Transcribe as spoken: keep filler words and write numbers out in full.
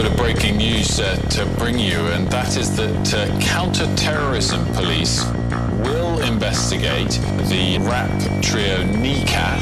bit of breaking news uh, to bring you, and that is that uh, counter-terrorism police will investigate the rap trio Niqat